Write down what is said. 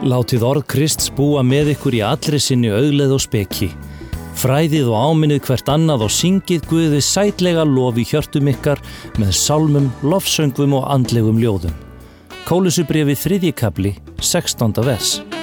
Látið orð Krists búa með ykkur í allri sinni augleið og speki. Fræðið og áminnið hvert annað og syngið Guði sætlega lof í hjörtum ykkar með sálmum, lofsöngvum og andlegum ljóðum. Kólusubréfið 3. kafli, 16. vers.